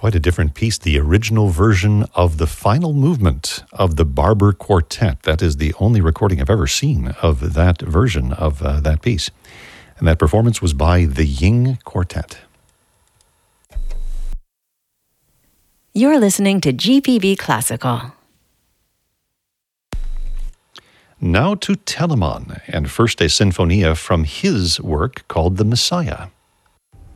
quite a different piece, the original version of the final movement of the Barber Quartet. That is the only recording I've ever seen of that version of that piece. And that performance was by the Ying Quartet. You're listening to GPB Classical. Now to Telemann, and first a sinfonia from his work called The Messiah.